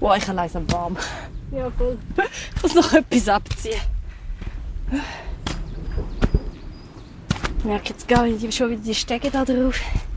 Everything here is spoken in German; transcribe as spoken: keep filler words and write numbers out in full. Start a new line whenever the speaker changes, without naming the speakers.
Wow, ich habe langsam warm.
Ja, voll.
Ich muss noch etwas abziehen. Ich merke jetzt gar nicht, schon wieder die Stege da drauf.